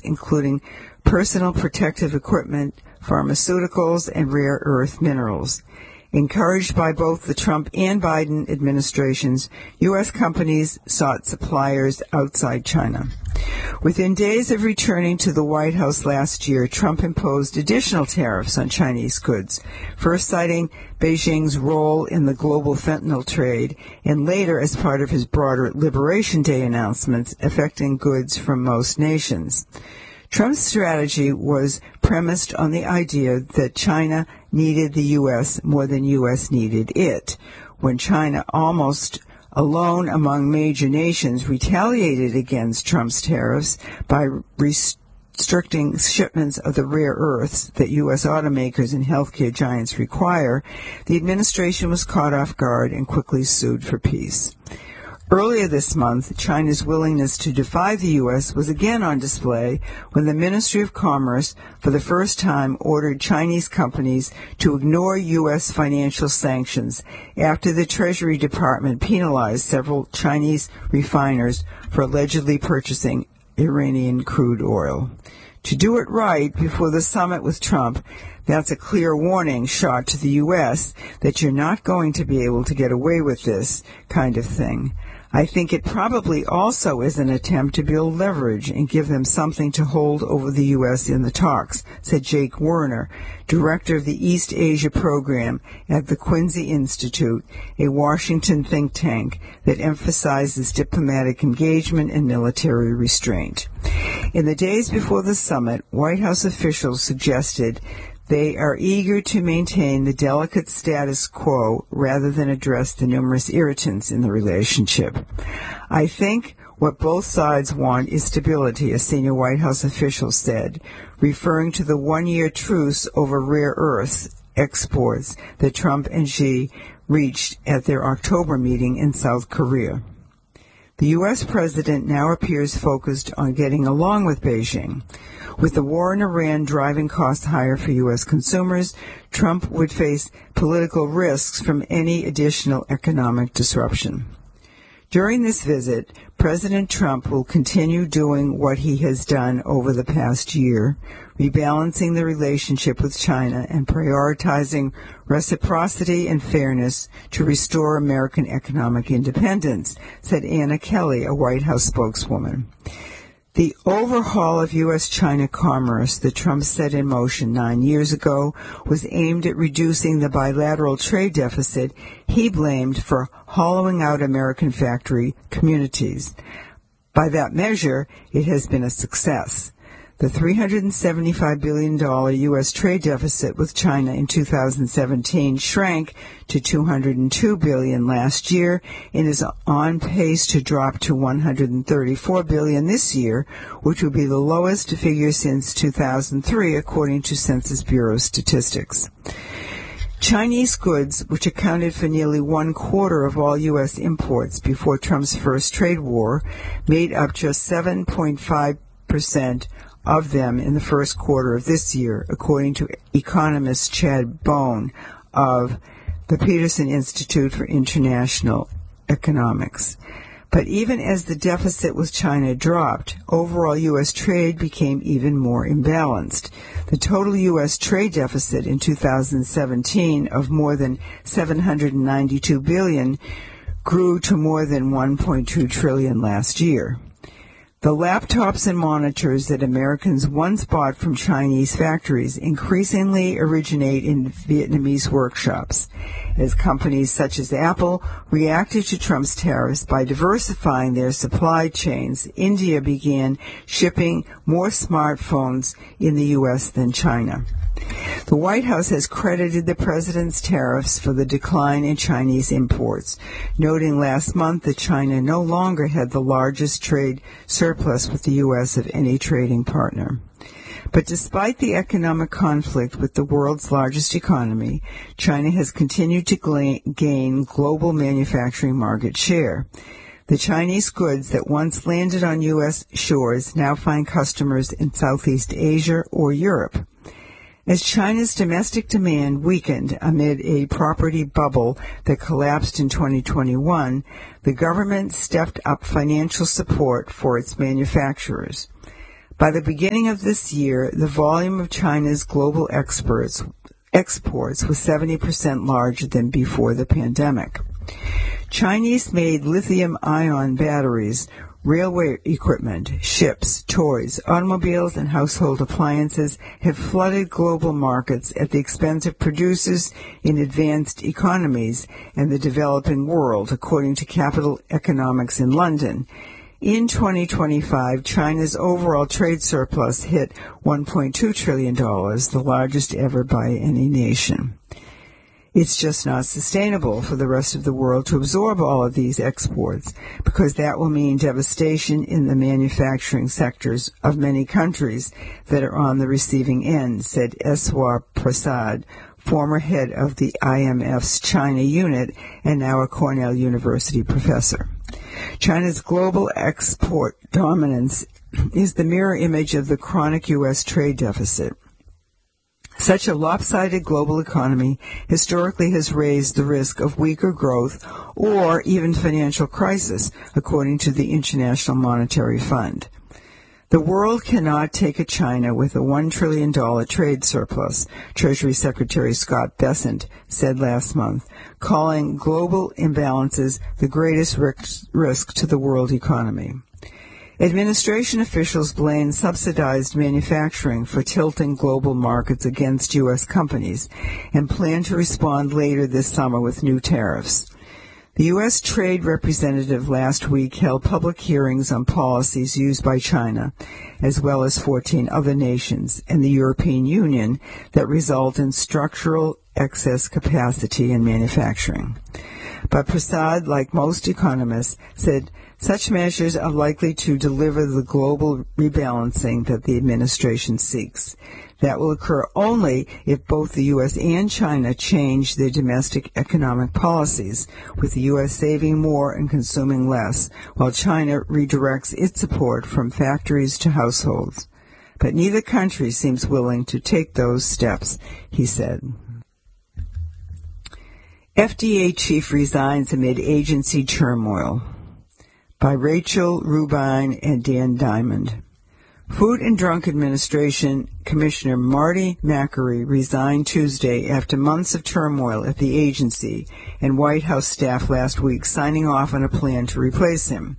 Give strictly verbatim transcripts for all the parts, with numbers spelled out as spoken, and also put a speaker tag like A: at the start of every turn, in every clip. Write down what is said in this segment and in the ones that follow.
A: including personal protective equipment, pharmaceuticals, and rare earth minerals. Encouraged by both the Trump and Biden administrations, U S companies sought suppliers outside China. Within days of returning to the White House last year, Trump imposed additional tariffs on Chinese goods, first citing Beijing's role in the global fentanyl trade, and later as part of his broader Liberation Day announcements affecting goods from most nations. Trump's strategy was premised on the idea that China needed the U S more than U S needed it. When China, almost alone among major nations, retaliated against Trump's tariffs by restricting shipments of the rare earths that U S automakers and healthcare giants require, the administration was caught off guard and quickly sued for peace. Earlier this month, China's willingness to defy the U S was again on display when the Ministry of Commerce, for the first time, ordered Chinese companies to ignore U S financial sanctions after the Treasury Department penalized several Chinese refiners for allegedly purchasing Iranian crude oil. To do it right before the summit with Trump, that's a clear warning shot to the U S that you're not going to be able to get away with this kind of thing. I think it probably also is an attempt to build leverage and give them something to hold over the U S in the talks, said Jake Werner, director of the East Asia program at the Quincy Institute, a Washington think tank that emphasizes diplomatic engagement and military restraint. In the days before the summit, White House officials suggested they are eager to maintain the delicate status quo rather than address the numerous irritants in the relationship. I think what both sides want is stability, a senior White House official said, referring to the one-year truce over rare earths exports that Trump and Xi reached at their October meeting in South Korea. The U S president now appears focused on getting along with Beijing. With the war in Iran driving costs higher for U S consumers, Trump would face political risks from any additional economic disruption. During this visit, President Trump will continue doing what he has done over the past year, rebalancing the relationship with China and prioritizing reciprocity and fairness to restore American economic independence, said Anna Kelly, a White House spokeswoman. The overhaul of U S-China commerce that Trump set in motion nine years ago was aimed at reducing the bilateral trade deficit he blamed for hollowing out American factory communities. By that measure, it has been a success. The three hundred seventy-five billion dollars U S trade deficit with China in two thousand seventeen shrank to two hundred two billion dollars last year and is on pace to drop to one hundred thirty-four billion dollars this year, which would be the lowest figure since two thousand three, according to Census Bureau statistics. Chinese goods, which accounted for nearly one quarter of all U S imports before Trump's first trade war, made up just seven point five percent of them in the first quarter of this year, according to economist Chad Bone of the Peterson Institute for International Economics. But even as the deficit with China dropped, overall U S trade became even more imbalanced. The total U S trade deficit in two thousand seventeen of more than seven hundred ninety-two billion dollars grew to more than one point two trillion dollars last year. The laptops and monitors that Americans once bought from Chinese factories increasingly originate in Vietnamese workshops. As companies such as Apple reacted to Trump's tariffs by diversifying their supply chains, India began shipping more smartphones in the U S than China. The White House has credited the president's tariffs for the decline in Chinese imports, noting last month that China no longer had the largest trade surplus with the U S of any trading partner. But despite the economic conflict with the world's largest economy, China has continued to gain global manufacturing market share. The Chinese goods that once landed on U S shores now find customers in Southeast Asia or Europe. As China's domestic demand weakened amid a property bubble that collapsed in twenty twenty-one, the government stepped up financial support for its manufacturers. By the beginning of this year, the volume of China's global exports, exports was seventy percent larger than before the pandemic. Chinese-made lithium-ion batteries, railway equipment, ships, toys, automobiles, and household appliances have flooded global markets at the expense of producers in advanced economies and the developing world, according to Capital Economics in London. In twenty twenty-five, China's overall trade surplus hit one point two trillion dollars, the largest ever by any nation. It's just not sustainable for the rest of the world to absorb all of these exports, because that will mean devastation in the manufacturing sectors of many countries that are on the receiving end, said Eswar Prasad, former head of the I M F's China unit and now a Cornell University professor. China's global export dominance is the mirror image of the chronic U S trade deficit. Such a lopsided global economy historically has raised the risk of weaker growth or even financial crisis, according to the International Monetary Fund. The world cannot take a China with a one trillion dollars trade surplus, Treasury Secretary Scott Bessent said last month, calling global imbalances the greatest risk to the world economy. Administration officials blame subsidized manufacturing for tilting global markets against U S companies and plan to respond later this summer with new tariffs. The U S Trade Representative last week held public hearings on policies used by China, as well as fourteen other nations and the European Union, that result in structural excess capacity in manufacturing. But Prasad, like most economists, said such measures are likely to deliver the global rebalancing that the administration seeks. That will occur only if both the U S and China change their domestic economic policies, with the U S saving more and consuming less, while China redirects its support from factories to households. But neither country seems willing to take those steps, he said. F D A chief resigns amid agency turmoil, by Rachel Rubin and Dan Diamond. Food and Drug Administration Commissioner Marty Makary resigned Tuesday after months of turmoil at the agency and White House staff last week signing off on a plan to replace him.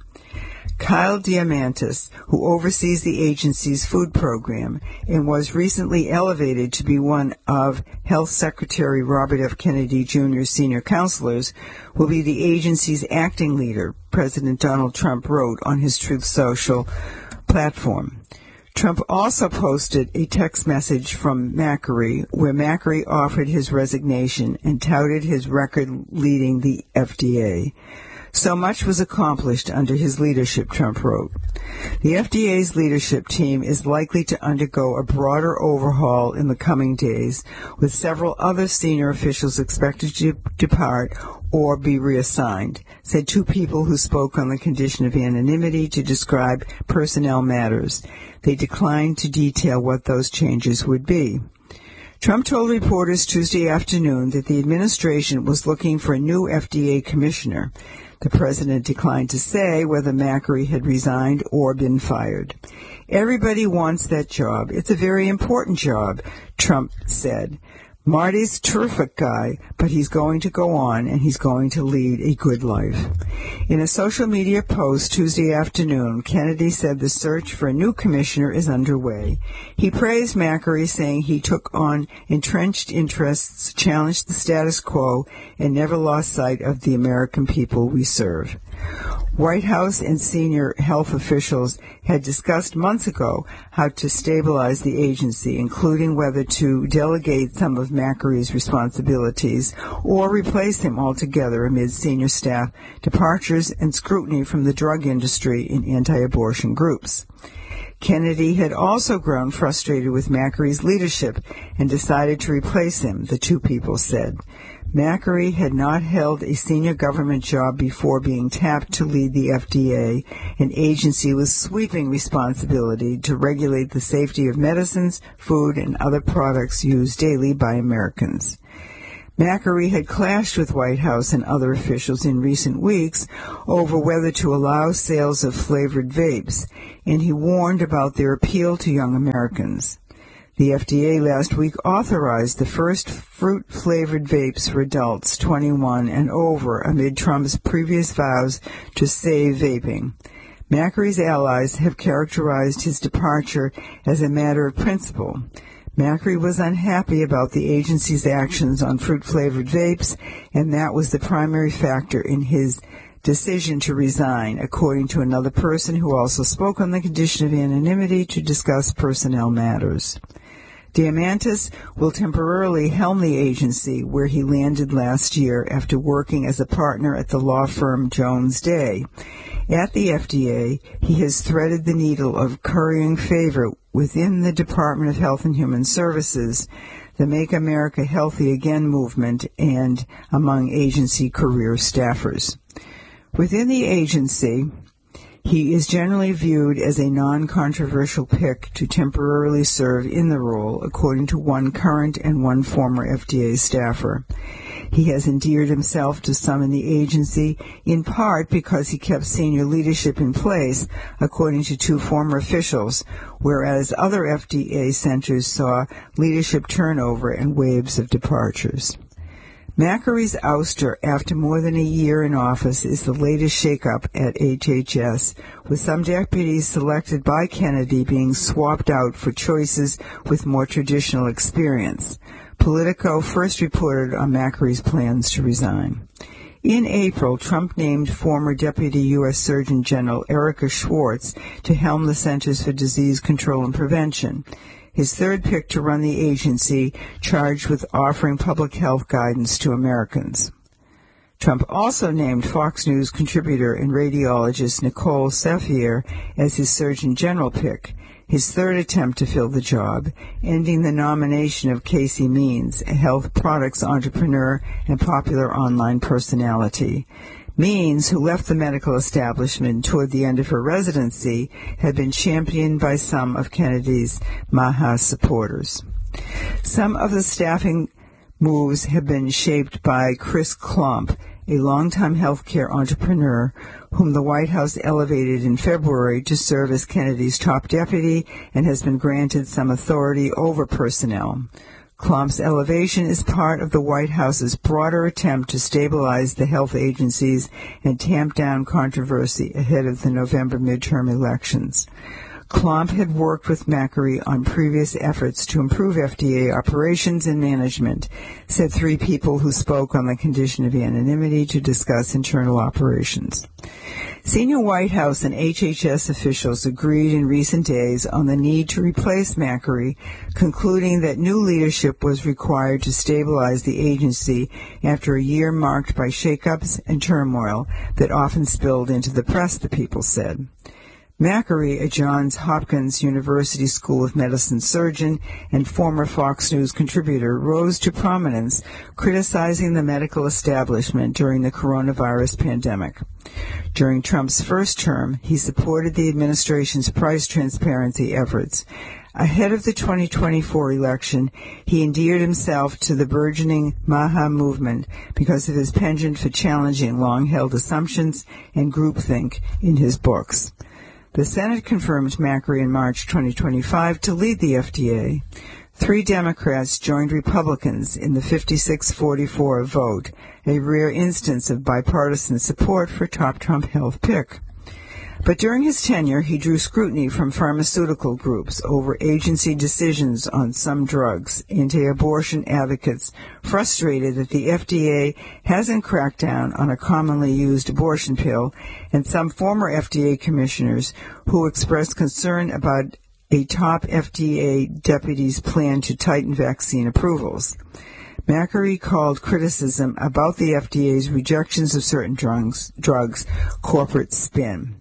A: Kyle Diamantis, who oversees the agency's food program and was recently elevated to be one of Health Secretary Robert F. Kennedy Junior's senior counselors, will be the agency's acting leader, President Donald Trump wrote on his Truth Social platform. Trump also posted a text message from Makary, where Makary offered his resignation and touted his record leading the F D A. So much was accomplished under his leadership, Trump wrote. The F D A's leadership team is likely to undergo a broader overhaul in the coming days, with several other senior officials expected to depart or be reassigned, said two people who spoke on the condition of anonymity to describe personnel matters. They declined to detail what those changes would be. Trump told reporters Tuesday afternoon that the administration was looking for a new F D A commissioner. The president declined to say whether Makary had resigned or been fired. Everybody wants that job. It's a very important job, Trump said. Marty's a terrific guy, but he's going to go on and he's going to lead a good life. In a social media post Tuesday afternoon, Kennedy said the search for a new commissioner is underway. He praised Makary, saying he took on entrenched interests, challenged the status quo, and never lost sight of the American people we serve. White House and senior health officials had discussed months ago how to stabilize the agency, including whether to delegate some of Makary's responsibilities or replace him altogether amid senior staff departures and scrutiny from the drug industry and anti-abortion groups. Kennedy had also grown frustrated with Makary's leadership and decided to replace him, the two people said. Makary had not held a senior government job before being tapped to lead the F D A, an agency with sweeping responsibility to regulate the safety of medicines, food, and other products used daily by Americans. Macri had clashed with White House and other officials in recent weeks over whether to allow sales of flavored vapes, and he warned about their appeal to young Americans. The F D A last week authorized the first fruit-flavored vapes for adults twenty-one and over amid Trump's previous vows to save vaping. Macri's allies have characterized his departure as a matter of principle. Macri was unhappy about the agency's actions on fruit-flavored vapes, and that was the primary factor in his decision to resign, according to another person who also spoke on the condition of anonymity to discuss personnel matters. Diamandis will temporarily helm the agency, where he landed last year after working as a partner at the law firm Jones Day. At the F D A, he has threaded the needle of currying favor within the Department of Health and Human Services, the Make America Healthy Again movement, and among agency career staffers. Within the agency, he is generally viewed as a non-controversial pick to temporarily serve in the role, according to one current and one former F D A staffer. He has endeared himself to some in the agency, in part because he kept senior leadership in place, according to two former officials, whereas other F D A centers saw leadership turnover and waves of departures. Macri's ouster after more than a year in office is the latest shakeup at H H S, with some deputies selected by Kennedy being swapped out for choices with more traditional experience. Politico first reported on Macri's plans to resign. In April, Trump named former Deputy U S Surgeon General Erica Schwartz to helm the Centers for Disease Control and Prevention, his third pick to run the agency charged with offering public health guidance to Americans. Trump also named Fox News contributor and radiologist Nicole Safier as his Surgeon General pick, his third attempt to fill the job, ending the nomination of Casey Means, a health products entrepreneur and popular online personality. Means, who left the medical establishment toward the end of her residency, had been championed by some of Kennedy's MAHA supporters. Some of the staffing moves have been shaped by Chris Klump, a longtime healthcare entrepreneur whom the White House elevated in February to serve as Kennedy's top deputy and has been granted some authority over personnel. Klump's elevation is part of the White House's broader attempt to stabilize the health agencies and tamp down controversy ahead of the November midterm elections. Klump had worked with Macri on previous efforts to improve F D A operations and management, said three people who spoke on the condition of anonymity to discuss internal operations. Senior White House and H H S officials agreed in recent days on the need to replace Macri, concluding that new leadership was required to stabilize the agency after a year marked by shakeups and turmoil that often spilled into the press, the people said. Macri, a Johns Hopkins University School of Medicine surgeon and former Fox News contributor, rose to prominence criticizing the medical establishment during the coronavirus pandemic. During Trump's first term, he supported the administration's price transparency efforts. Ahead of the twenty twenty-four election, he endeared himself to the burgeoning MAHA movement because of his penchant for challenging long-held assumptions and groupthink in his books. The Senate confirmed Macri in March twenty twenty-five to lead the F D A. Three Democrats joined Republicans in the fifty-six forty-four vote, a rare instance of bipartisan support for top Trump health pick. But during his tenure, he drew scrutiny from pharmaceutical groups over agency decisions on some drugs. Anti-abortion advocates frustrated that the F D A hasn't cracked down on a commonly used abortion pill, and some former F D A commissioners who expressed concern about a top F D A deputy's plan to tighten vaccine approvals. Macri called criticism about the F D A's rejections of certain drugs, drugs corporate spin.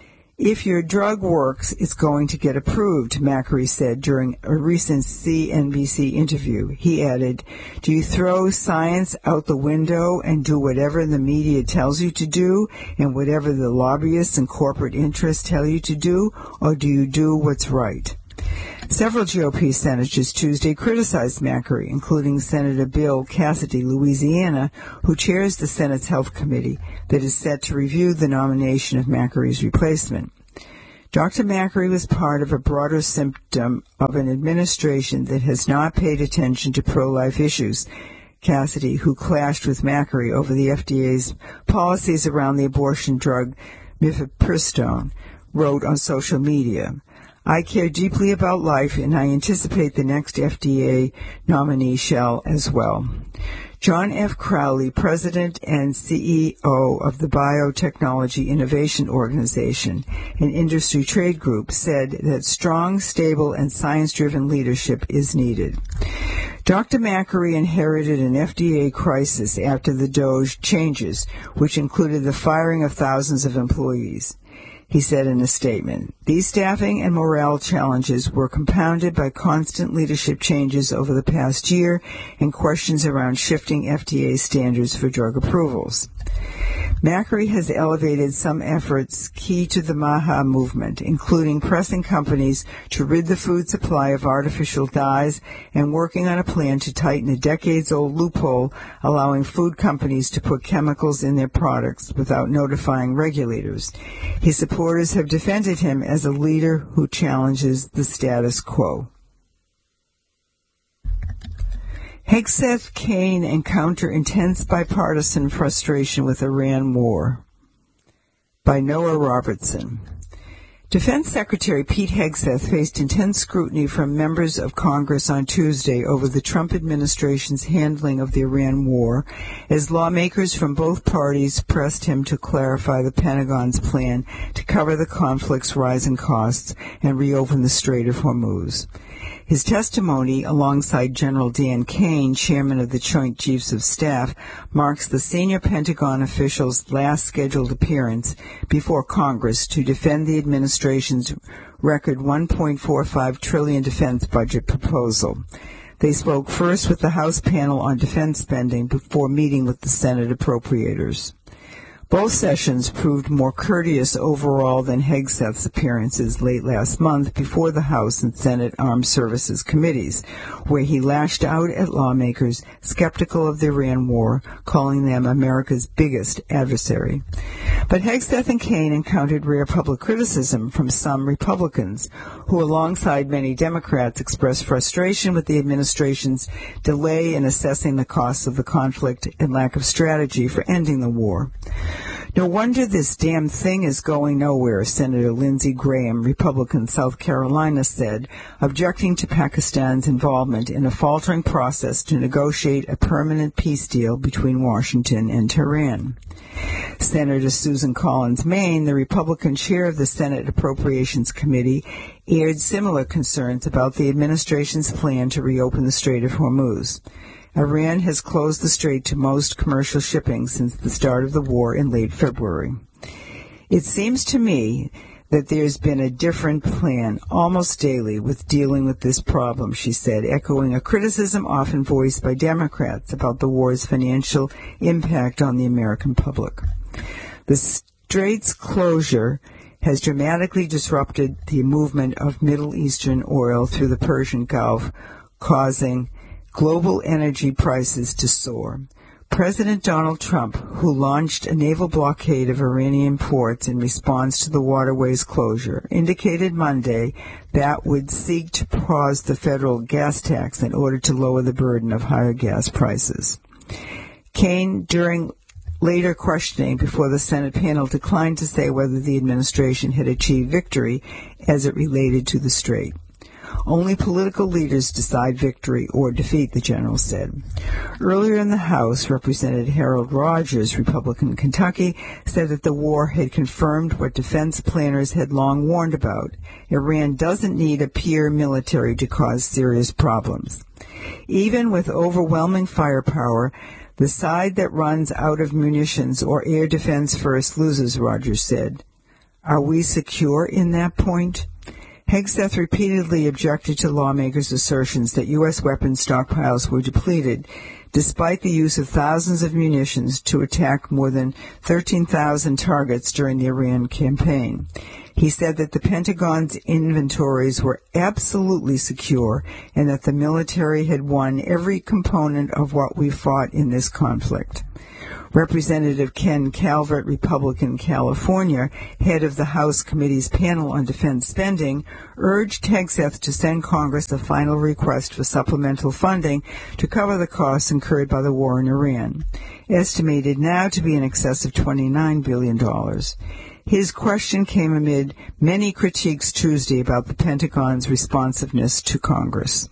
A: If your drug works, it's going to get approved, Macri said during a recent C N B C interview. He added, do you throw science out the window and do whatever the media tells you to do and whatever the lobbyists and corporate interests tell you to do, or do you do what's right? Several G O P senators Tuesday criticized Macri, including Senator Bill Cassidy, Louisiana, who chairs the Senate's Health Committee that is set to review the nomination of Macri's replacement. Doctor Macri was part of a broader symptom of an administration that has not paid attention to pro-life issues, Cassidy, who clashed with Macri over the F D A's policies around the abortion drug mifepristone, wrote on social media. I care deeply about life, and I anticipate the next F D A nominee shall as well. John F. Crowley, president and C E O of the Biotechnology Innovation Organization, an industry trade group, said that strong, stable, and science-driven leadership is needed. Doctor Macri inherited an F D A crisis after the DOJ changes, which included the firing of thousands of employees. He said in a statement, these staffing and morale challenges were compounded by constant leadership changes over the past year and questions around shifting F D A standards for drug approvals. Macri has elevated some efforts key to the MAHA movement, including pressing companies to rid the food supply of artificial dyes and working on a plan to tighten a decades-old loophole allowing food companies to put chemicals in their products without notifying regulators. His supporters have defended him as a leader who challenges the status quo. Hegseth Kane encounter intense bipartisan frustration with Iran war. By Noah Robertson. Defense Secretary Pete Hegseth faced intense scrutiny from members of Congress on Tuesday over the Trump administration's handling of the Iran war, as lawmakers from both parties pressed him to clarify the Pentagon's plan to cover the conflict's rising costs and reopen the Strait of Hormuz. His testimony, alongside General Dan Kane, chairman of the Joint Chiefs of Staff, marks the senior Pentagon official's last scheduled appearance before Congress to defend the administration's record one point four five trillion dollars defense budget proposal. They spoke first with the House panel on defense spending before meeting with the Senate appropriators. Both sessions proved more courteous overall than Hegseth's appearances late last month before the House and Senate Armed Services Committees, where he lashed out at lawmakers skeptical of the Iran war, calling them America's biggest adversary. But Hegseth and Kane encountered rare public criticism from some Republicans, who alongside many Democrats expressed frustration with the administration's delay in assessing the costs of the conflict and lack of strategy for ending the war. No wonder this damn thing is going nowhere, Senator Lindsey Graham, Republican, South Carolina, said, objecting to Pakistan's involvement in a faltering process to negotiate a permanent peace deal between Washington and Tehran. Senator Susan Collins Maine, the Republican chair of the Senate Appropriations Committee, aired similar concerns about the administration's plan to reopen the Strait of Hormuz. Iran has closed the strait to most commercial shipping since the start of the war in late February. It seems to me that there's been a different plan almost daily with dealing with this problem, she said, echoing a criticism often voiced by Democrats about the war's financial impact on the American public. The strait's closure has dramatically disrupted the movement of Middle Eastern oil through the Persian Gulf, causing global energy prices to soar. President Donald Trump, who launched a naval blockade of Iranian ports in response to the waterway's closure, indicated Monday that would seek to pause the federal gas tax in order to lower the burden of higher gas prices. Kane, during later questioning before the Senate panel, declined to say whether the administration had achieved victory as it related to the strait. Only political leaders decide victory or defeat, the general said. Earlier in the House, Representative Harold Rogers, Republican Kentucky, said that the war had confirmed what defense planners had long warned about. Iran doesn't need a peer military to cause serious problems. Even with overwhelming firepower, the side that runs out of munitions or air defense first loses, Rogers said. Are we secure in that point? Hegseth repeatedly objected to lawmakers' assertions that U S weapon stockpiles were depleted, despite the use of thousands of munitions to attack more than thirteen thousand targets during the Iran campaign. He said that the Pentagon's inventories were absolutely secure and that the military had won every component of what we fought in this conflict. Representative Ken Calvert, Republican, California, head of the House Committee's panel on defense spending, urged Hegseth to send Congress a final request for supplemental funding to cover the costs incurred by the war in Iran, estimated now to be in excess of twenty-nine billion dollars. His question came amid many critiques Tuesday about the Pentagon's responsiveness to Congress.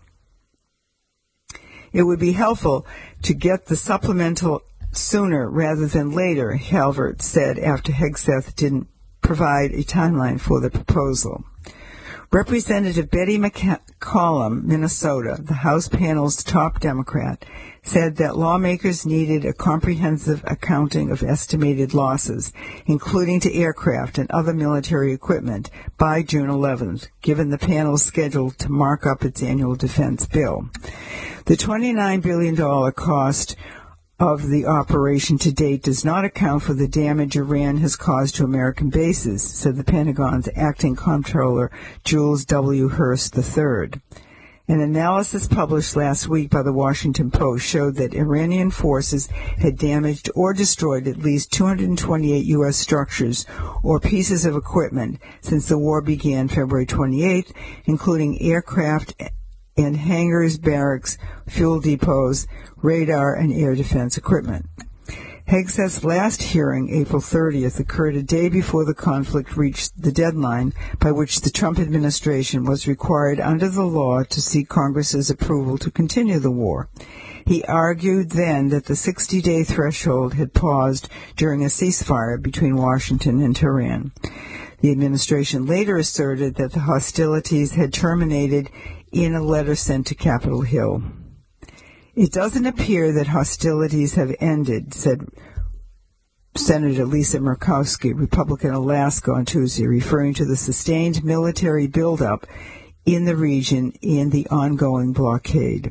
A: It would be helpful to get the supplemental sooner rather than later, Calvert said after Hegseth didn't provide a timeline for the proposal. Representative Betty McCollum, Minnesota, the House panel's top Democrat, said that lawmakers needed a comprehensive accounting of estimated losses, including to aircraft and other military equipment, by June eleventh, given the panel's schedule to mark up its annual defense bill. The twenty-nine billion dollars cost of the operation to date does not account for the damage Iran has caused to American bases, said the Pentagon's acting comptroller Jules W. Hurst the third. An analysis published last week by the Washington Post showed that Iranian forces had damaged or destroyed at least two hundred twenty-eight U S structures or pieces of equipment since the war began February twenty-eighth, including aircraft and hangars, barracks, fuel depots, radar, and air defense equipment. Hegseth's last hearing, April thirtieth, occurred a day before the conflict reached the deadline by which the Trump administration was required under the law to seek Congress's approval to continue the war. He argued then that the sixty-day threshold had paused during a ceasefire between Washington and Tehran. The administration later asserted that the hostilities had terminated in a letter sent to Capitol Hill. It doesn't appear that hostilities have ended, said Senator Lisa Murkowski, Republican Alaska, on Tuesday, referring to the sustained military buildup in the region and the ongoing blockade.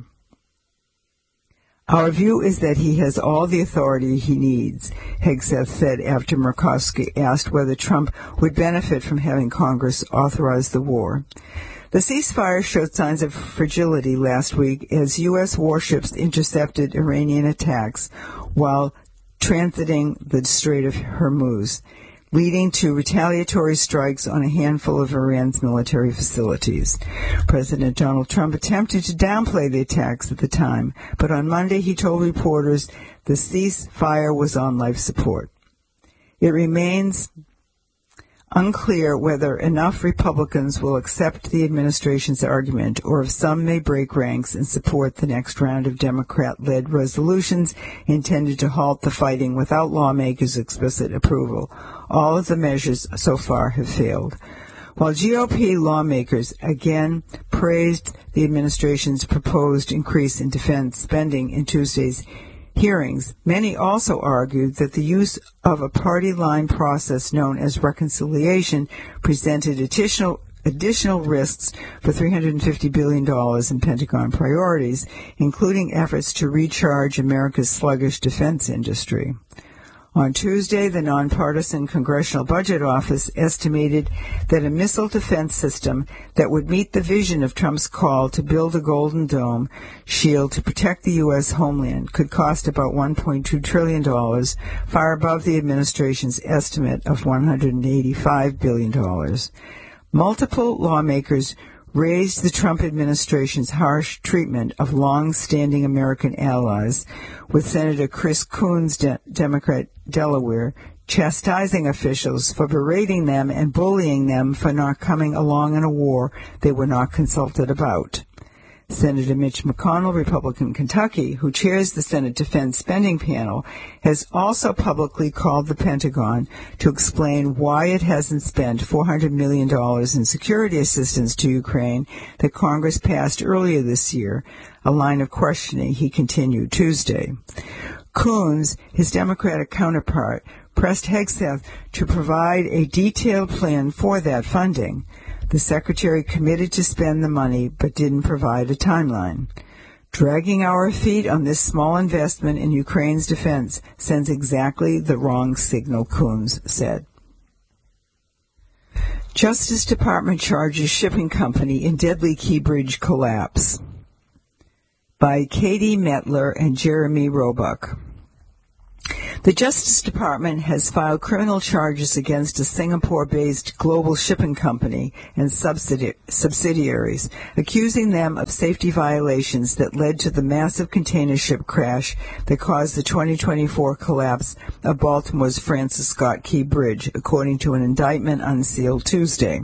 A: Our view is that he has all the authority he needs, Hegseth said after Murkowski asked whether Trump would benefit from having Congress authorize the war. The ceasefire showed signs of fragility last week as U S warships intercepted Iranian attacks while transiting the Strait of Hormuz, leading to retaliatory strikes on a handful of Iran's military facilities. President Donald Trump attempted to downplay the attacks at the time, but on Monday he told reporters the ceasefire was on life support. It remains unclear whether enough Republicans will accept the administration's argument or if some may break ranks and support the next round of Democrat-led resolutions intended to halt the fighting without lawmakers' explicit approval. All of the measures so far have failed. While G O P lawmakers again praised the administration's proposed increase in defense spending in Tuesday's hearings, many also argued that the use of a party line process known as reconciliation presented additional additional risks for three hundred fifty billion dollars in Pentagon priorities, including efforts to recharge America's sluggish defense industry. On Tuesday, the nonpartisan Congressional Budget Office estimated that a missile defense system that would meet the vision of Trump's call to build a Golden Dome shield to protect the U S homeland could cost about one point two trillion dollars, far above the administration's estimate of one hundred eighty-five billion dollars. Multiple lawmakers raised the Trump administration's harsh treatment of long-standing American allies, with Senator Chris Coons, de- Democrat, Delaware, chastising officials for berating them and bullying them for not coming along in a war they were not consulted about. Senator Mitch McConnell, Republican, Kentucky, who chairs the Senate Defense Spending Panel, has also publicly called the Pentagon to explain why it hasn't spent four hundred million dollars in security assistance to Ukraine that Congress passed earlier this year, a line of questioning he continued Tuesday. Coons, his Democratic counterpart, pressed Hegseth to provide a detailed plan for that funding. The secretary committed to spend the money but didn't provide a timeline. Dragging our feet on this small investment in Ukraine's defense sends exactly the wrong signal, Coons said. Justice Department charges shipping company in deadly Key Bridge collapse. By Katie Metler and Jeremy Roebuck. The Justice Department has filed criminal charges against a Singapore-based global shipping company and subsidi- subsidiaries, accusing them of safety violations that led to the massive container ship crash that caused the twenty twenty-four collapse of Baltimore's Francis Scott Key Bridge, according to an indictment unsealed Tuesday.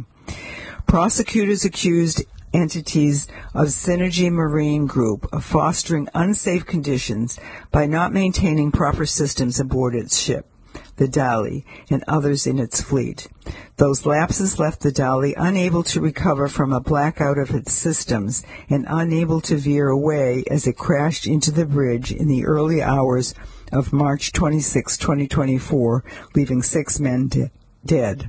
A: Prosecutors accused entities of Synergy Marine Group of fostering unsafe conditions by not maintaining proper systems aboard its ship, the Dali, and others in its fleet. Those lapses left the Dali unable to recover from a blackout of its systems and unable to veer away as it crashed into the bridge in the early hours of March twenty-sixth, twenty twenty-four, leaving six men de- dead.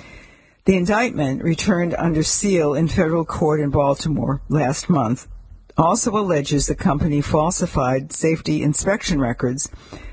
A: The indictment, returned under seal in federal court in Baltimore last month, also alleges the company falsified safety inspection records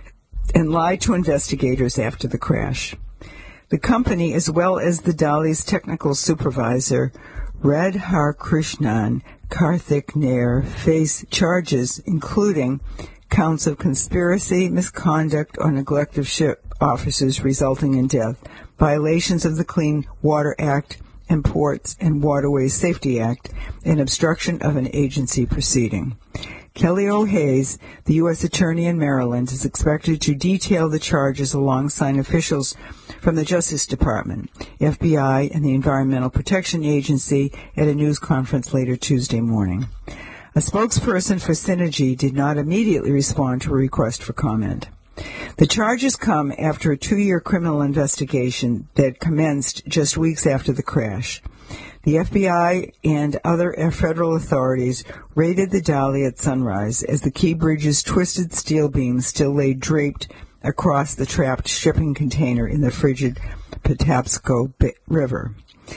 A: and lied to investigators after the crash. The company, as well as the Dali's technical supervisor, Radhar Krishnan Karthik Nair, face charges including counts of conspiracy, misconduct, or neglect of ship officers resulting in death, violations of the Clean Water Act and Ports and Waterways Safety Act, and obstruction of an agency proceeding. Kelly O'Hayes, the U S Attorney in Maryland, is expected to detail the charges alongside officials from the Justice Department, F B I, and the Environmental Protection Agency at a news conference later Tuesday morning. A spokesperson for Synergy did not immediately respond to a request for comment. The charges come after a two-year criminal investigation that commenced just weeks after the crash. The F B I and other federal authorities raided the Dali at sunrise as the Key Bridge's twisted steel beams still lay draped across the trapped shipping container in the frigid Patapsco River.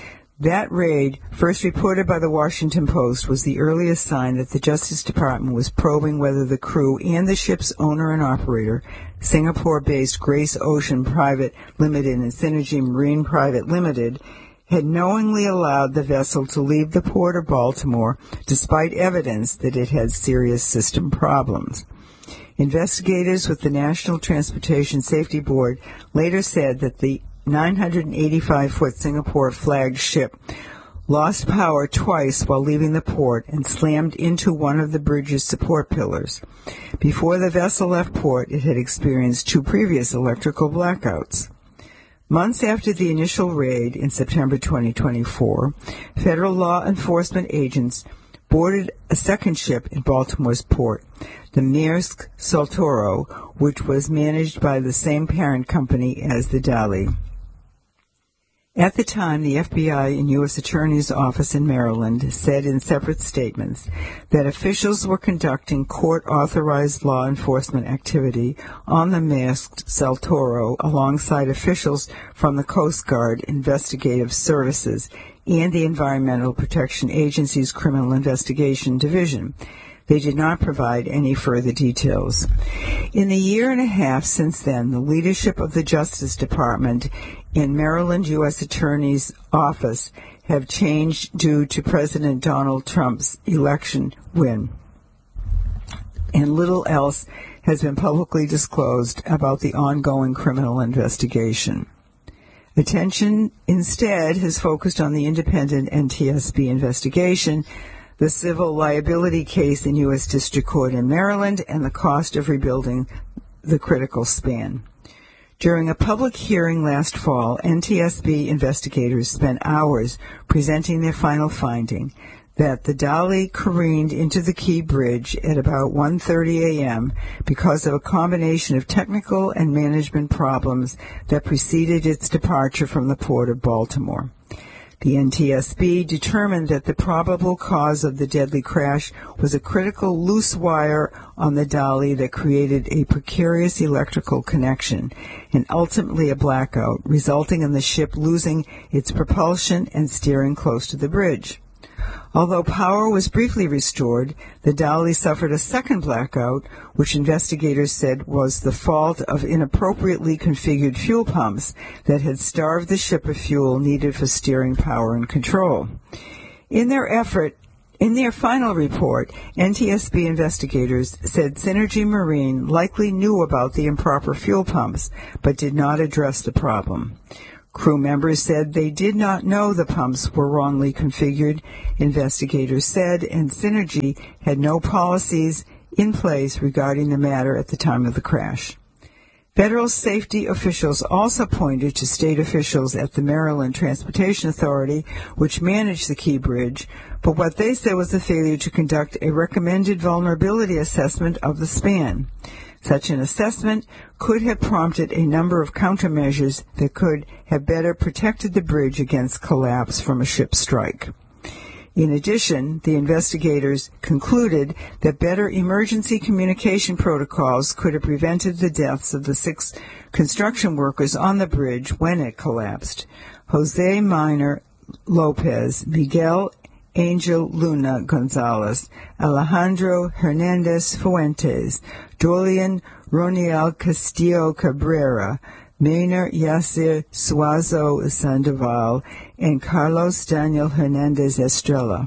A: That raid, first reported by the Washington Post, was the earliest sign that the Justice Department was probing whether the crew and the ship's owner and operator, Singapore-based Grace Ocean Private Limited and Synergy Marine Private Limited, had knowingly allowed the vessel to leave the port of Baltimore despite evidence that it had serious system problems. Investigators with the National Transportation Safety Board later said that the nine hundred eighty-five foot Singapore-flagged ship lost power twice while leaving the port and slammed into one of the bridge's support pillars. Before the vessel left port, it had experienced two previous electrical blackouts. Months after the initial raid in September twenty twenty-four, federal law enforcement agents boarded a second ship in Baltimore's port, the Maersk Saltoro, which was managed by the same parent company as the Dali. At the time, the F B I and U S Attorney's Office in Maryland said in separate statements that officials were conducting court-authorized law enforcement activity on the masked Saltoro alongside officials from the Coast Guard Investigative Services and the Environmental Protection Agency's Criminal Investigation Division. They did not provide any further details. In the year and a half since then, the leadership of the Justice Department and Maryland U S Attorney's Office have changed due to President Donald Trump's election win, and little else has been publicly disclosed about the ongoing criminal investigation. Attention instead has focused on the independent N T S B investigation, the civil liability case in U S District Court in Maryland, and the cost of rebuilding the critical span. During a public hearing last fall, N T S B investigators spent hours presenting their final finding that the Dali careened into the Key Bridge at about one thirty a.m. because of a combination of technical and management problems that preceded its departure from the port of Baltimore. The N T S B determined that the probable cause of the deadly crash was a critical loose wire on the dolly that created a precarious electrical connection and ultimately a blackout, resulting in the ship losing its propulsion and steering close to the bridge. Although power was briefly restored, the dolly suffered a second blackout, which investigators said was the fault of inappropriately configured fuel pumps that had starved the ship of fuel needed for steering power and control. In their effort, in their final report, N T S B investigators said Synergy Marine likely knew about the improper fuel pumps, but did not address the problem. Crew members said they did not know the pumps were wrongly configured, investigators said, and Synergy had no policies in place regarding the matter at the time of the crash. Federal safety officials also pointed to state officials at the Maryland Transportation Authority, which managed the Key Bridge, but what they said was a failure to conduct a recommended vulnerability assessment of the span. Such an assessment could have prompted a number of countermeasures that could have better protected the bridge against collapse from a ship strike. In addition, the investigators concluded that better emergency communication protocols could have prevented the deaths of the six construction workers on the bridge when it collapsed. Jose Minor Lopez, Miguel Angel Luna Gonzalez, Alejandro Hernandez Fuentes, Dolian Roniel Castillo Cabrera, Maynard Yasser Suazo Sandoval, and Carlos Daniel Hernandez Estrella.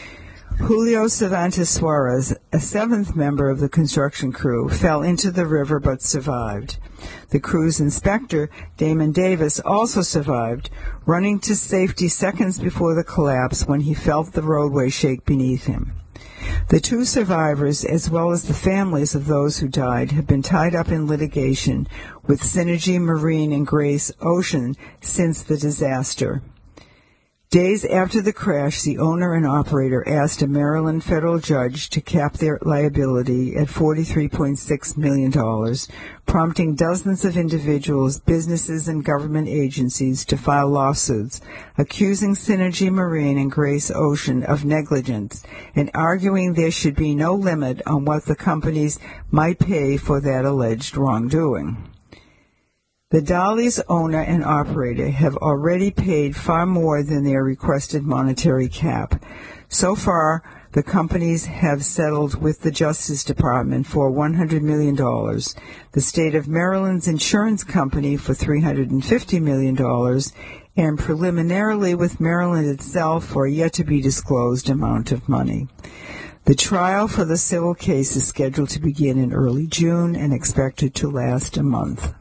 A: Julio Cervantes Suarez, a seventh member of the construction crew, fell into the river but survived. The crew's inspector, Damon Davis, also survived, running to safety seconds before the collapse when he felt the roadway shake beneath him. The two survivors, as well as the families of those who died, have been tied up in litigation with Synergy Marine and Grace Ocean since the disaster. Days after the crash, the owner and operator asked a Maryland federal judge to cap their liability at forty-three point six million dollars, prompting dozens of individuals, businesses, and government agencies to file lawsuits accusing Synergy Marine and Grace Ocean of negligence and arguing there should be no limit on what the companies might pay for that alleged wrongdoing. The dolly's owner and operator have already paid far more than their requested monetary cap. So far, the companies have settled with the Justice Department for one hundred million dollars, the state of Maryland's insurance company for three hundred fifty million dollars, and preliminarily with Maryland itself for a yet-to-be-disclosed amount of money. The trial for the civil case is scheduled to begin in early June and expected to last a month.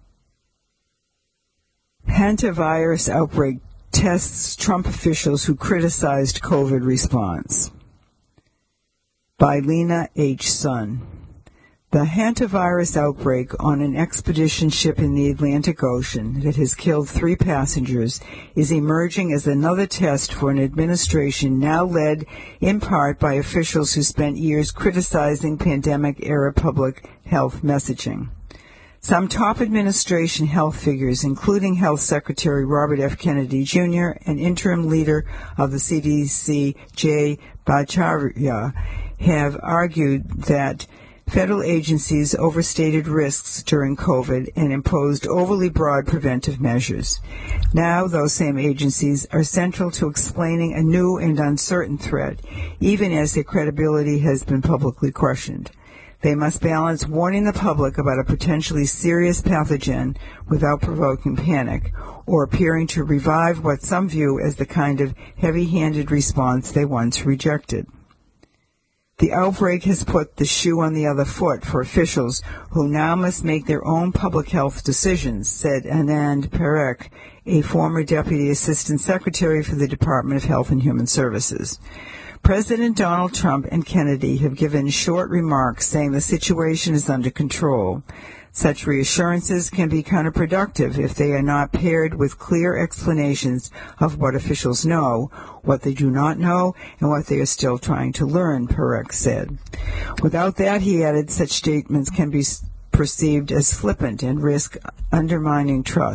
A: Hantavirus outbreak tests Trump officials who criticized COVID response. By Lena H. Sun. The hantavirus outbreak on an expedition ship in the Atlantic Ocean that has killed three passengers is emerging as another test for an administration now led in part by officials who spent years criticizing pandemic-era public health messaging. Some top administration health figures, including Health Secretary Robert F. Kennedy Junior and interim leader of the C D C, Jay Bhattacharya, have argued that federal agencies overstated risks during COVID and imposed overly broad preventive measures. Now, those same agencies are central to explaining a new and uncertain threat, even as their credibility has been publicly questioned. They must balance warning the public about a potentially serious pathogen without provoking panic, or appearing to revive what some view as the kind of heavy-handed response they once rejected. The outbreak has put the shoe on the other foot for officials who now must make their own public health decisions, said Anand Parekh, a former Deputy Assistant Secretary for the Department of Health and Human Services. President Donald Trump and Kennedy have given short remarks saying the situation is under control. Such reassurances can be counterproductive if they are not paired with clear explanations of what officials know, what they do not know, and what they are still trying to learn, Parekh said. Without that, he added, such statements can be perceived as flippant and risk undermining trust.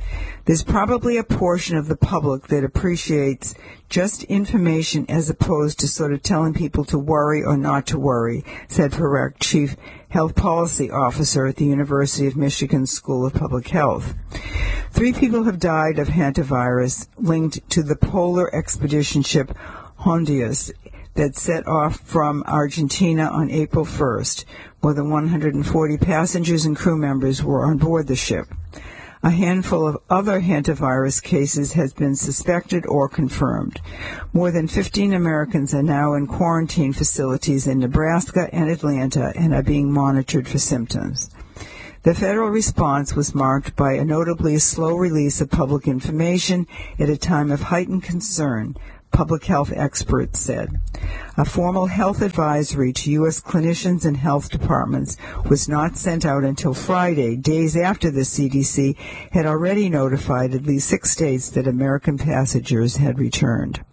A: There's probably a portion of the public that appreciates just information as opposed to sort of telling people to worry or not to worry, said Parekh, Chief Health Policy Officer at the University of Michigan School of Public Health. Three people have died of hantavirus linked to the polar expedition ship Hondius that set off from Argentina on April first. More than one hundred forty passengers and crew members were on board the ship. A handful of other hantavirus cases has been suspected or confirmed. More than fifteen Americans are now in quarantine facilities in Nebraska and Atlanta and are being monitored for symptoms. The federal response was marked by a notably slow release of public information at a time of heightened concern, public health experts said. A formal health advisory to U S clinicians and health departments was not sent out until Friday, days after the C D C had already notified at least six states that American passengers had returned.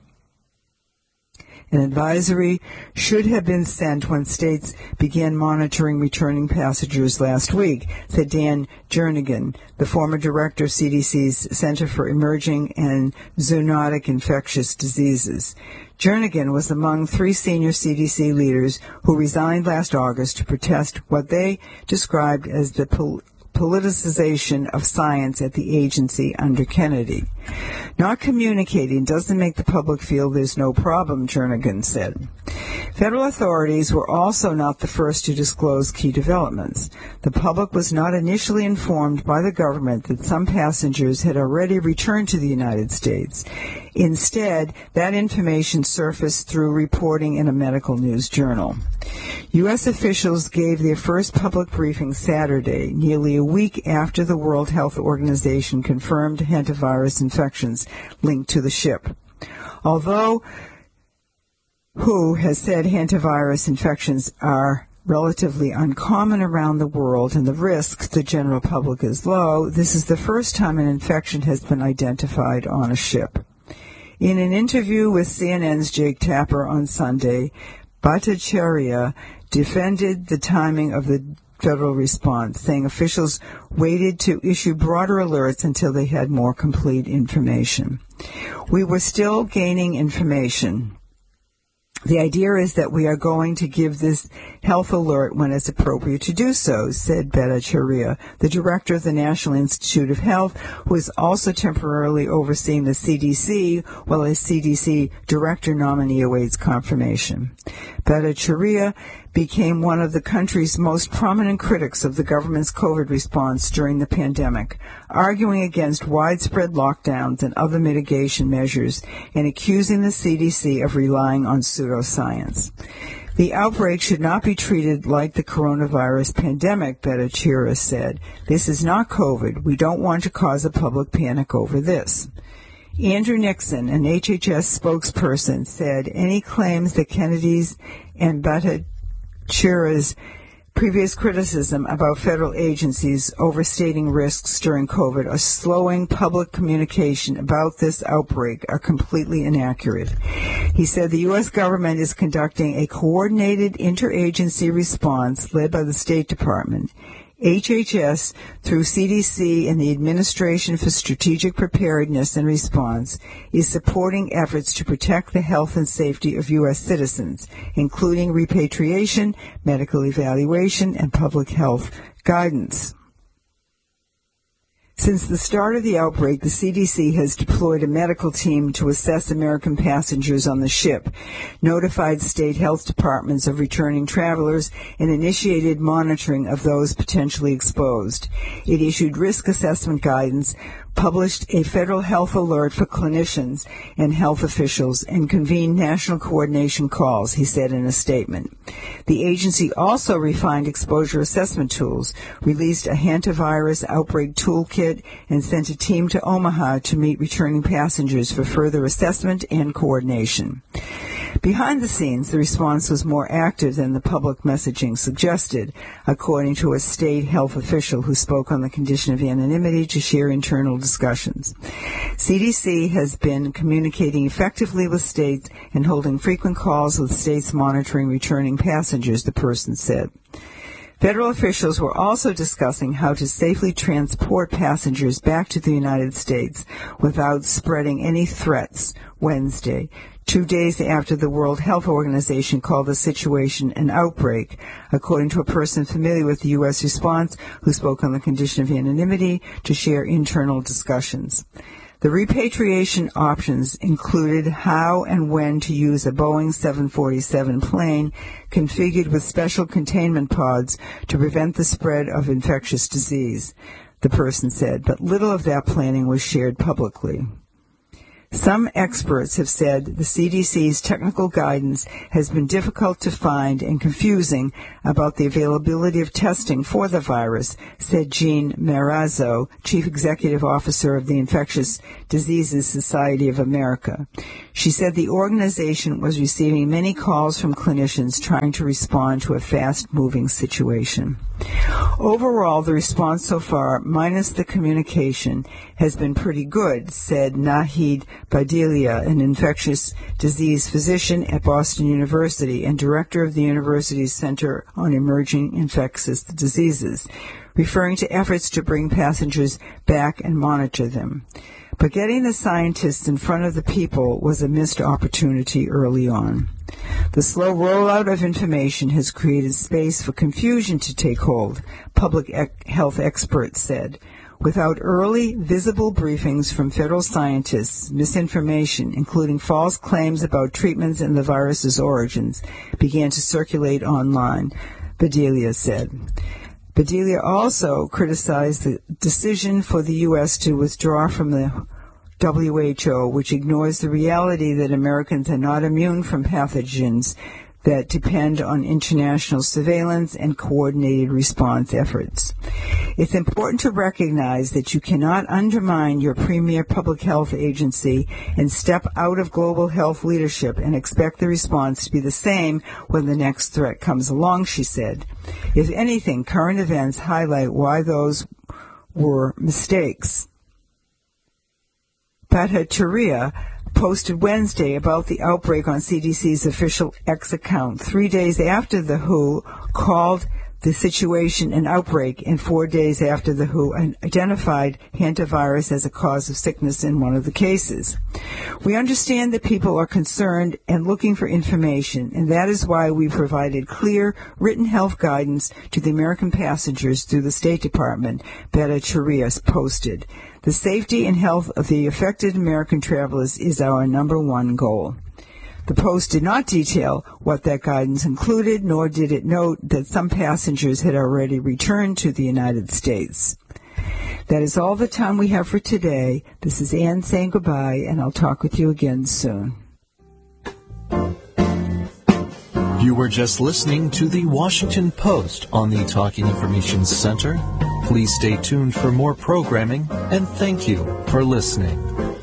A: An advisory should have been sent when states began monitoring returning passengers last week, said Dan Jernigan, the former director of C D C's Center for Emerging and Zoonotic Infectious Diseases. Jernigan was among three senior C D C leaders who resigned last August to protest what they described as the pol- politicization of science at the agency under Kennedy. Not communicating doesn't make the public feel there's no problem, Jernigan said. Federal authorities were also not the first to disclose key developments. The public was not initially informed by the government that some passengers had already returned to the United States. Instead, that information surfaced through reporting in a medical news journal. U S officials gave their first public briefing Saturday, nearly a week after the World Health Organization confirmed hantavirus infections linked to the ship. Although W H O has said hantavirus infections are relatively uncommon around the world and the risk to the general public is low, this is the first time an infection has been identified on a ship. In an interview with C N N's Jake Tapper on Sunday, Bhattacharya defended the timing of the federal response, saying officials waited to issue broader alerts until they had more complete information. We were still gaining information. The idea is that we are going to give this health alert when it's appropriate to do so, said Bhattacharya, the director of the National Institute of Health, who is also temporarily overseeing the C D C, while a C D C director nominee awaits confirmation. Bhattacharya became one of the country's most prominent critics of the government's COVID response during the pandemic, arguing against widespread lockdowns and other mitigation measures and accusing the C D C of relying on pseudoscience. The outbreak should not be treated like the coronavirus pandemic, Bhattacharya said. This is not COVID. We don't want to cause a public panic over this. Andrew Nixon, an H H S spokesperson, said any claims that Kennedy's and Bhattacharya's previous criticism about federal agencies overstating risks during COVID or slowing public communication about this outbreak are completely inaccurate. He said the U S government is conducting a coordinated interagency response led by the State Department. H H S, through C D C and the Administration for Strategic Preparedness and Response, is supporting efforts to protect the health and safety of U S citizens, including repatriation, medical evaluation, and public health guidance. Since the start of the outbreak, the C D C has deployed a medical team to assess American passengers on the ship, notified state health departments of returning travelers, and initiated monitoring of those potentially exposed. It issued risk assessment guidance, published a federal health alert for clinicians and health officials, and convened national coordination calls, he said in a statement. The agency also refined exposure assessment tools, released a hantavirus outbreak toolkit, and sent a team to Omaha to meet returning passengers for further assessment and coordination. Behind the scenes, the response was more active than the public messaging suggested, according to a state health official who spoke on the condition of anonymity to share internal discussions. C D C has been communicating effectively with states and holding frequent calls with states monitoring returning passengers, the person said. Federal officials were also discussing how to safely transport passengers back to the United States without spreading any threats Wednesday, two days after the World Health Organization called the situation an outbreak, according to a person familiar with the U S response who spoke on the condition of anonymity to share internal discussions. The repatriation options included how and when to use a Boeing seven forty-seven plane configured with special containment pods to prevent the spread of infectious disease, the person said, but little of that planning was shared publicly. Some experts have said the C D C's technical guidance has been difficult to find and confusing about the availability of testing for the virus, said Jean Marazzo, Chief Executive Officer of the Infectious Diseases Society of America. She said the organization was receiving many calls from clinicians trying to respond to a fast-moving situation. Overall, the response so far, minus the communication, has been pretty good, said Nahid Badilia, an infectious disease physician at Boston University and director of the university's Center on Emerging Infectious Diseases, referring to efforts to bring passengers back and monitor them. But getting the scientists in front of the people was a missed opportunity early on. The slow rollout of information has created space for confusion to take hold, public ec- health experts said. Without early, visible briefings from federal scientists, misinformation, including false claims about treatments and the virus's origins, began to circulate online, Bedelia said. Bedelia also criticized the decision for the U S to withdraw from the W H O, which ignores the reality that Americans are not immune from pathogens that depend on international surveillance and coordinated response efforts. It's important to recognize that you cannot undermine your premier public health agency and step out of global health leadership and expect the response to be the same when the next threat comes along, she said. If anything, current events highlight why those were mistakes. Bhattacharya posted Wednesday about the outbreak on C D C's official X account, three days after the W H O called the situation an outbreak and four days after the W H O identified hantavirus as a cause of sickness in one of the cases. We understand that people are concerned and looking for information, and that is why we provided clear, written health guidance to the American passengers through the State Department, Bhattacharya posted. The safety and health of the affected American travelers is our number one goal. The Post did not detail what that guidance included, nor did it note that some passengers had already returned to the United States. That is all the time we have for today. This is Ann saying goodbye, and I'll talk with you again soon.
B: You were just listening to the Washington Post on the Talking Information Center. Please stay tuned for more programming, and thank you for listening.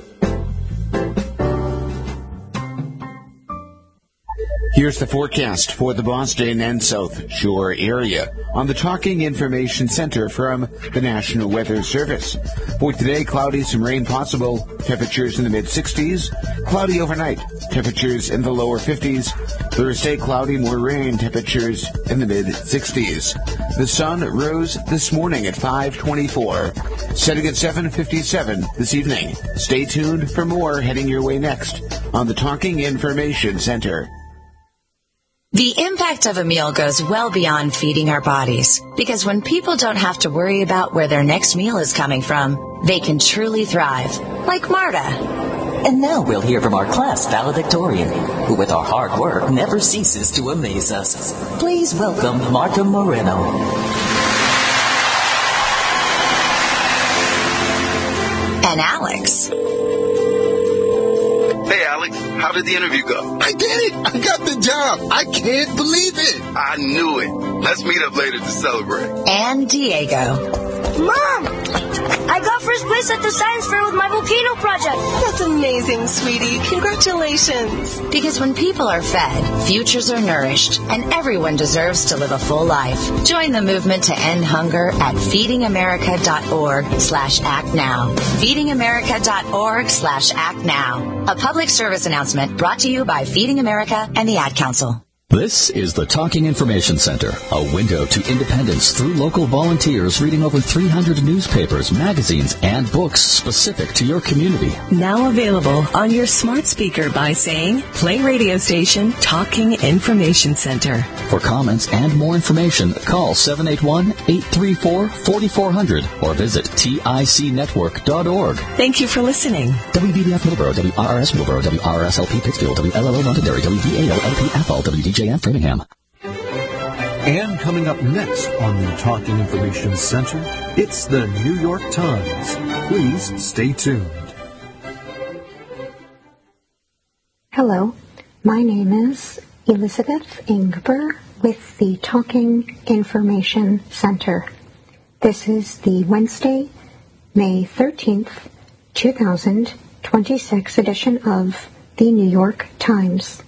C: Here's the forecast for the Boston and South Shore area on the Talking Information Center from the National Weather Service. For today, cloudy, some rain possible, temperatures in the mid-sixties. Cloudy overnight, temperatures in the lower fifties. Thursday, cloudy, more rain, temperatures in the mid-sixties. The sun rose this morning at five twenty-four, setting at seven fifty-seven this evening. Stay tuned for more heading your way next on the Talking Information Center.
D: The impact of a meal goes well beyond feeding our bodies, because when people don't have to worry about where their next meal is coming from, they can truly thrive, like Marta.
E: And now we'll hear from our class valedictorian, who with our hard work never ceases to amaze us. Please welcome Marta Moreno.
D: And Alex.
F: Hey, Alex, how did the interview go?
G: I did it! I got the job! I can't believe it!
F: I knew it. Let's meet up later to celebrate.
D: And Diego.
H: Mom! I got first place at the science fair with my volcano project.
I: That's amazing, sweetie. Congratulations.
D: Because when people are fed, futures are nourished, and everyone deserves to live a full life. Join the movement to end hunger at feedingamerica.org slash act now. feedingamerica.org slash act now. A public service announcement brought to you by Feeding America and the Ad Council.
J: This is the Talking Information Center, a window to independence through local volunteers reading over three hundred newspapers, magazines, and books specific to your community.
K: Now available on your smart speaker by saying, play radio station Talking Information Center.
J: For comments and more information, call seven eight one, eight three four, four four zero zero or visit tic network dot org.
K: Thank you for listening.
J: W B D F Middleborough, W R R S Middleborough, W R R S L P Pittsfield, W L L O Londonderry, W V A O L P Athol, W D J F Framingham.
B: And coming up next on the Talking Information Center, it's the New York Times. Please stay tuned.
L: Hello, my name is Elizabeth Ingber with the Talking Information Center. This is the Wednesday, May thirteenth, two thousand twenty-six edition of the New York Times.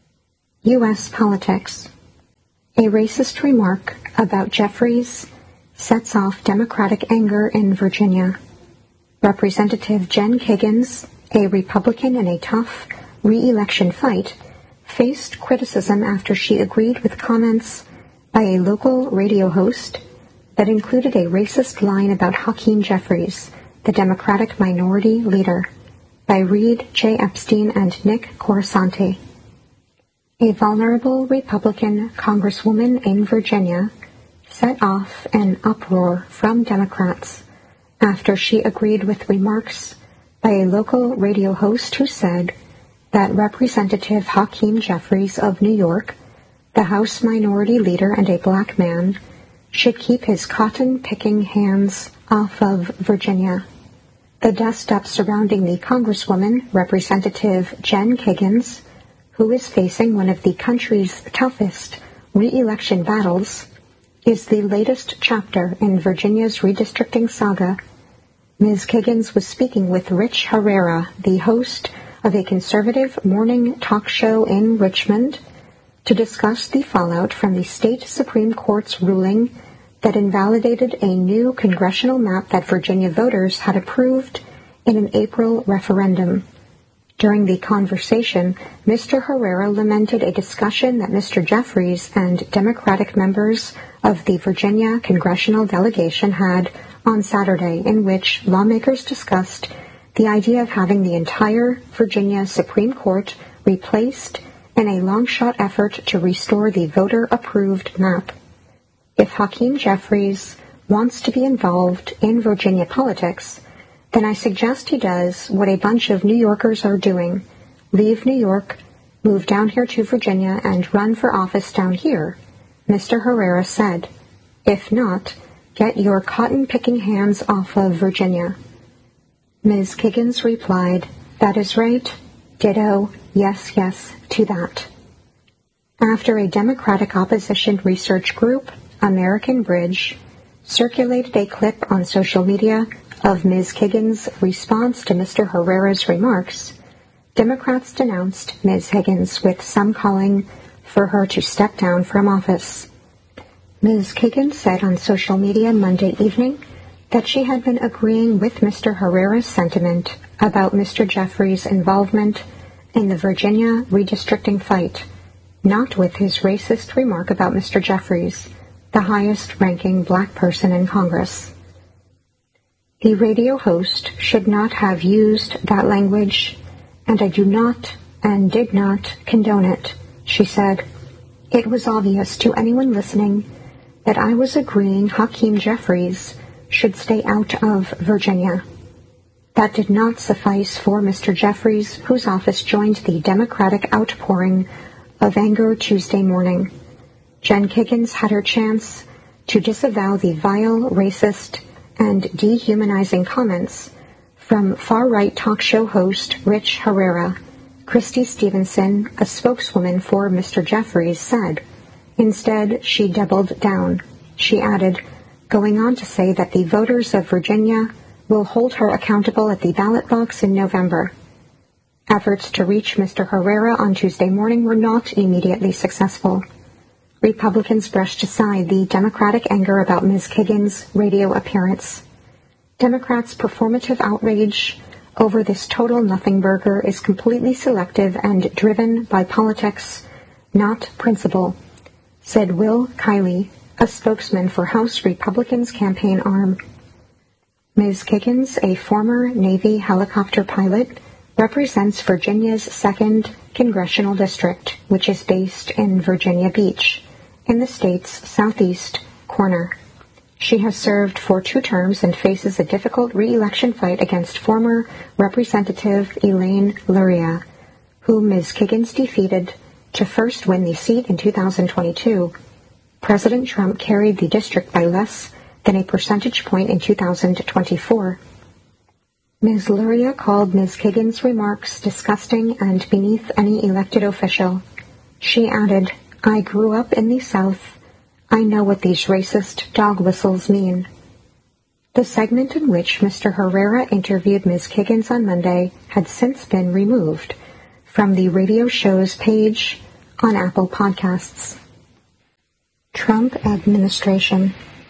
L: U S politics. A racist remark about Jeffries sets off Democratic anger in Virginia. Representative Jen Kiggins, a Republican in a tough re-election fight, faced criticism after she agreed with comments by a local radio host that included a racist line about Hakeem Jeffries, the Democratic minority leader, by Reed J. Epstein and Nick Coruscante. A vulnerable Republican congresswoman in Virginia set off an uproar from Democrats after she agreed with remarks by a local radio host who said that Representative Hakeem Jeffries of New York, the House Minority Leader and a black man, should keep his cotton-picking hands off of Virginia. The dust-up surrounding the Congresswoman, Representative Jen Kiggins, who is facing one of the country's toughest re-election battles, is the latest chapter in Virginia's redistricting saga. Miz Kiggins was speaking with Rich Herrera, the host of a conservative morning talk show in Richmond, to discuss the fallout from the state Supreme Court's ruling that invalidated a new congressional map that Virginia voters had approved in an April referendum. During the conversation, Mister Herrera lamented a discussion that Mister Jeffries and Democratic members of the Virginia congressional delegation had on Saturday, in which lawmakers discussed the idea of having the entire Virginia Supreme Court replaced in a long-shot effort to restore the voter-approved map. If Hakeem Jeffries wants to be involved in Virginia politics, then I suggest he does what a bunch of New Yorkers are doing: leave New York, move down here to Virginia, and run for office down here, Mister Herrera said. If not, get your cotton-picking hands off of Virginia. Miz Kiggins replied, "That is right. Ditto. Yes, yes, to that." After a Democratic opposition research group, American Bridge, circulated a clip on social media of Miz Kiggins' response to Mister Herrera's remarks, Democrats denounced Miz Higgins, with some calling for her to step down from office. Miz Kiggins said on social media Monday evening that she had been agreeing with Mister Herrera's sentiment about Mister Jeffries' involvement in the Virginia redistricting fight, not with his racist remark about Mister Jeffries, the highest-ranking black person in Congress. The radio host should not have used that language, and I do not and did not condone it, she said. It was obvious to anyone listening that I was agreeing Hakeem Jeffries should stay out of Virginia. That did not suffice for Mister Jeffries, whose office joined the Democratic outpouring of anger Tuesday morning. Jen Kiggins had her chance to disavow the vile, racist, and dehumanizing comments from far-right talk show host Rich Herrera. Christy Stevenson, a spokeswoman for Mister Jeffries, said. Instead, she doubled down. She added, going on to say that the voters of Virginia will hold her accountable at the ballot box in November. Efforts to reach Mister Herrera on Tuesday morning were not immediately successful. Republicans brushed aside the Democratic anger about Miz Kiggins' radio appearance. Democrats' performative outrage over this total nothing burger is completely selective and driven by politics, not principle, said Will Kiley, a spokesman for House Republicans' campaign arm. Miz Kiggins, a former Navy helicopter pilot, represents Virginia's second congressional district, which is based in Virginia Beach, in the state's southeast corner. She has served for two terms and faces a difficult re-election fight against former Representative Elaine Luria, whom Miz Kiggins defeated to first win the seat in two thousand twenty-two. President Trump carried the district by less than a percentage point in two thousand twenty-four. Miz Luria called Miz Kiggins' remarks disgusting and beneath any elected official. She added, "I grew up in the South. I know what these racist dog whistles mean." The segment in which Mister Herrera interviewed Miz Kiggins on Monday had since been removed from the radio show's page on Apple Podcasts. Trump administration.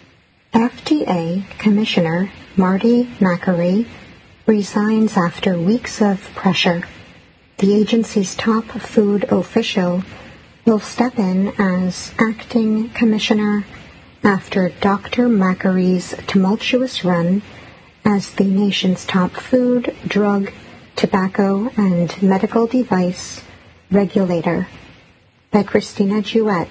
L: F D A Commissioner Marty Makary resigns after weeks of pressure. The agency's top food official will step in as acting commissioner after Doctor Makary's tumultuous run as the nation's top food, drug, tobacco, and medical device regulator. By Christina Jewett.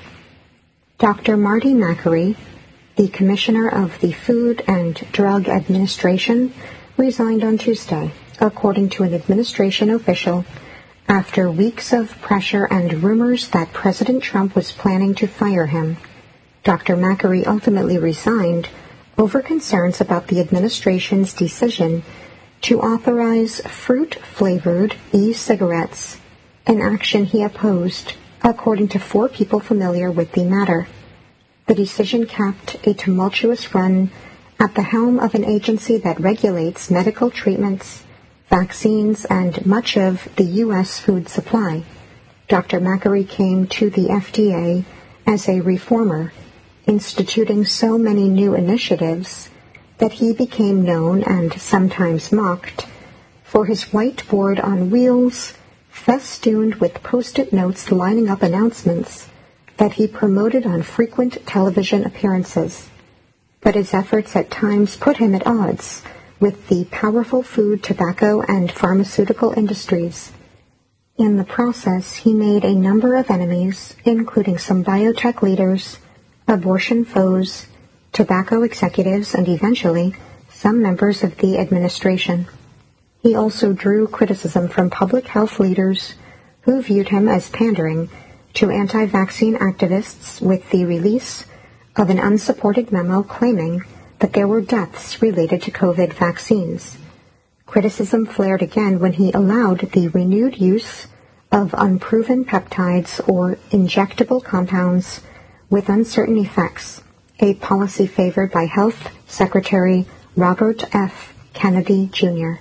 L: Doctor Marty Makary, the commissioner of the Food and Drug Administration, resigned on Tuesday, according to an administration official, after weeks of pressure and rumors that President Trump was planning to fire him. Doctor Makary ultimately resigned over concerns about the administration's decision to authorize fruit-flavored e-cigarettes, an action he opposed, according to four people familiar with the matter. The decision capped a tumultuous run at the helm of an agency that regulates medical treatments, vaccines, and much of the U S food supply. Doctor Makary came to the F D A as a reformer, instituting so many new initiatives that he became known and sometimes mocked for his whiteboard on wheels, festooned with post-it notes lining up announcements that he promoted on frequent television appearances. But his efforts at times put him at odds with the powerful food, tobacco, and pharmaceutical industries. In the process, he made a number of enemies, including some biotech leaders, abortion foes, tobacco executives, and eventually some members of the administration. He also drew criticism from public health leaders who viewed him as pandering to anti-vaccine activists with the release of an unsupported memo claiming that there were deaths related to COVID vaccines. Criticism flared again when he allowed the renewed use of unproven peptides or injectable compounds with uncertain effects, a policy favored by Health Secretary Robert F. Kennedy, Junior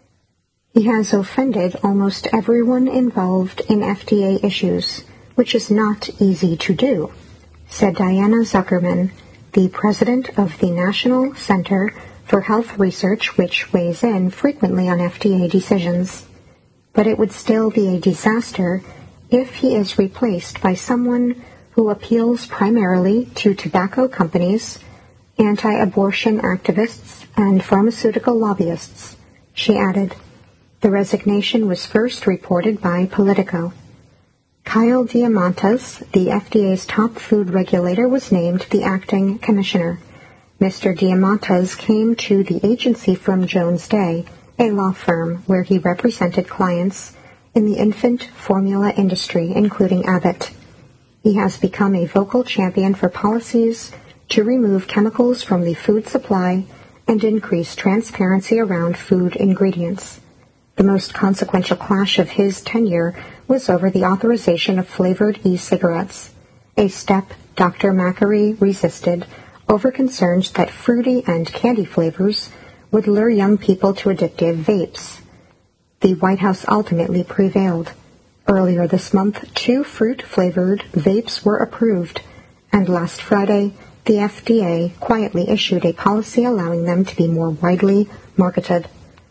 L: He has offended almost everyone involved in F D A issues, which is not easy to do, said Diana Zuckerman, the president of the National Center for Health Research, which weighs in frequently on F D A decisions. But it would still be a disaster if he is replaced by someone who appeals primarily to tobacco companies, anti-abortion activists, and pharmaceutical lobbyists, she added. The resignation was first reported by Politico. Kyle Diamantas, the F D A's top food regulator, was named the acting commissioner. Mister Diamantas came to the agency from Jones Day, a law firm where he represented clients in the infant formula industry, including Abbott. He has become a vocal champion for policies to remove chemicals from the food supply and increase transparency around food ingredients. The most consequential clash of his tenure was over the authorization of flavored e-cigarettes, a step Doctor Makary resisted over concerns that fruity and candy flavors would lure young people to addictive vapes. The White House ultimately prevailed. Earlier this month, two fruit-flavored vapes were approved, and last Friday, the F D A quietly issued a policy allowing them to be more widely marketed.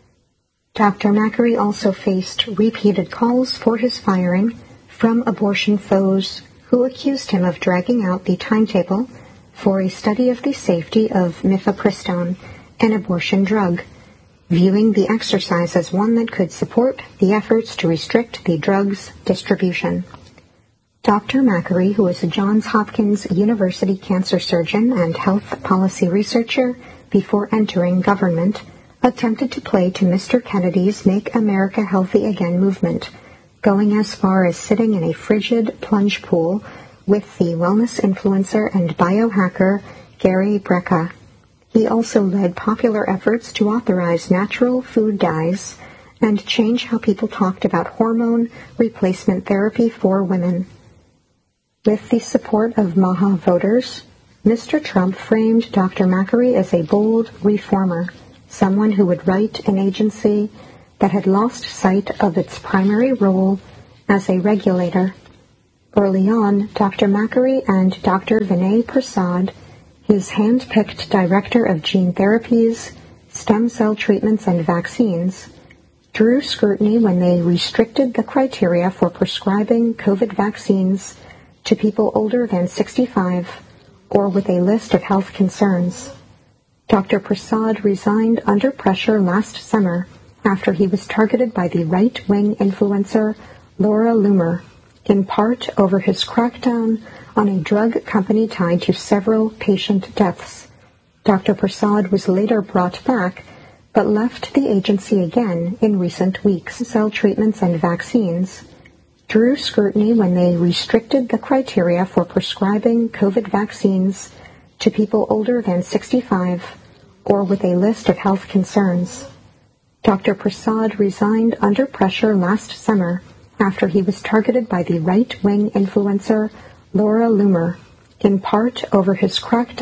L: Doctor Makary also faced repeated calls for his firing from abortion foes who accused him of dragging out the timetable for a study of the safety of mifepristone, an abortion drug, viewing the exercise as one that could support the efforts to restrict the drug's distribution. Doctor Makary, who is a Johns Hopkins University cancer surgeon and health policy researcher before entering government, attempted to play to Mister Kennedy's Make America Healthy Again movement, going as far as sitting in a frigid plunge pool with the wellness influencer and biohacker Gary Brecka. He also led popular efforts to authorize natural food dyes and change how people talked about hormone replacement therapy for women. With the support of MAHA voters, Mister Trump framed Doctor Makary as a bold reformer, someone who would right an agency that had lost sight of its primary role as a regulator. Early on, Doctor Makary and Doctor Vinay Prasad, his hand-picked director of gene therapies, stem cell treatments, and vaccines, drew scrutiny when they restricted the criteria for prescribing COVID vaccines to people older than sixty-five or with a list of health concerns. Doctor Prasad resigned under pressure last summer after he was targeted by the right-wing influencer Laura Loomer, in part over his crackdown on a drug company tied to several patient deaths. Doctor Prasad was later brought back, but left the agency again in recent weeks. Cell treatments and vaccines drew scrutiny when they restricted the criteria for prescribing COVID vaccines to people older than sixty-five or with a list of health concerns. Doctor Prasad resigned under pressure last summer after he was targeted by the right-wing influencer Laura Loomer, in part over his crackdown